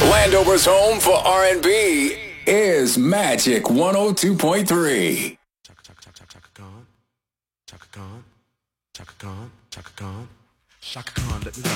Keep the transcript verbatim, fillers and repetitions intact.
Landover's home for R and B is Magic one oh two point three. Chaka chaka chaka chaka Khan, Chaka Khan, Chaka Khan, Chaka Khan, Chaka Khan, let me know.